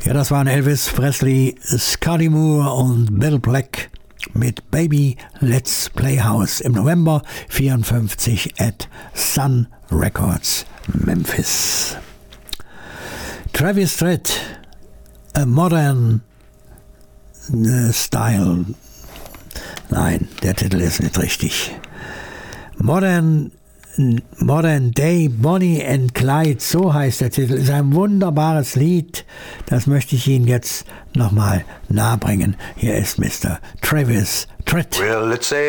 Ja, das waren Elvis Presley, Scotty Moore und Bill Black mit Baby Let's Play House im November 54 at Sun Records, Memphis. Travis Tritt, A Modern Style. Nein, der Titel ist nicht richtig. Modern Day, Bonnie and Clyde, so heißt der Titel. Ist ein wunderbares Lied. Das möchte ich Ihnen jetzt nochmal nahebringen. Hier ist Mr. Travis Tritt. Well, let's say